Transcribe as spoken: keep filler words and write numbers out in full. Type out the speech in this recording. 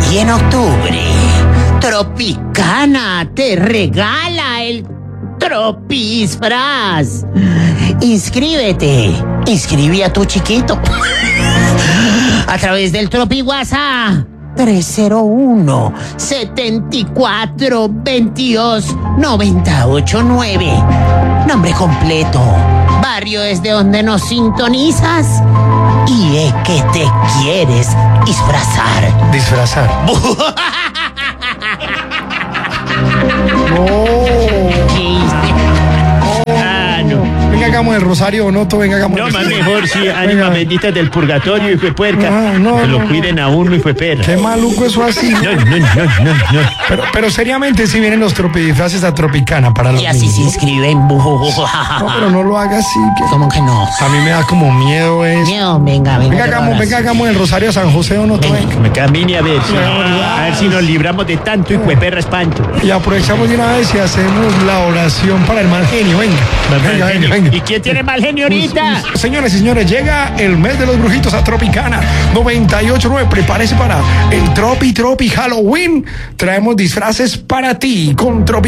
Y en octubre, Tropicana te regala el Tropisfraz. Inscríbete. Inscribe a tu chiquito a través del Tropi WhatsApp tres cero uno, setenta y cuatro, veintidós, noventa y ocho nueve. Nombre completo, barrio desde donde nos sintonizas y es que te quieres disfrazar. Disfrazar. No. Ah, no. Venga, hagamos el rosario o no, todo, venga, hagamos. No, más mejor, sí, ánima bendita del purgatorio, hijo de puerca. No, no, que lo no, cuiden a uno, hijo de perra. Qué maluco eso así. No, no, no, no, no. Pero, pero seriamente, si vienen los tropidisfraces a Tropicana para los Y así niños. se inscriben. No, pero no lo haga así. Que ¿Cómo que no? a mí me da como miedo eso. Miedo, venga, venga. Venga, te lo hagamos, harás. venga, hagamos el rosario a San José o no, todo, venga. Me camine a ver, sí. A ver si nos libramos de tanto hijo de perra espanto. Y aprovechamos de una vez y hacemos la oración para el mal genio. Venga, venga, venga, venga. ¿Y quién tiene mal genio ahorita? Señores y señores, llega el mes de los brujitos a Tropicana noventa y ocho nueve. Prepárese para el Tropi Tropi Halloween. Traemos disfraces para ti con Tropi.